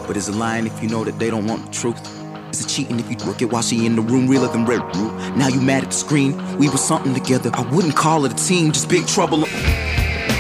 But is it lying if you know that they don't want the truth? Is it cheating if you work it while she in the room realer than red? Now you mad at the screen? We were something together. I wouldn't call it a team, just big trouble.